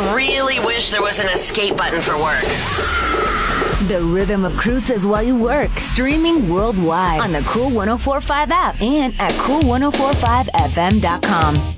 really wish there was an escape button for work. The rhythm of cruises while you work. Streaming worldwide on the Cool 104.5 app and at cool1045fm.com.